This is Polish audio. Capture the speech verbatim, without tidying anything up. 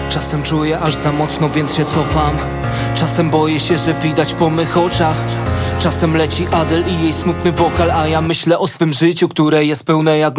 Czasem czuję aż za mocno, więc się cofam. Czasem boję się, że widać po mych oczach. Czasem leci Adele i jej smutny wokal, a ja myślę o swym życiu, które jest pełne jak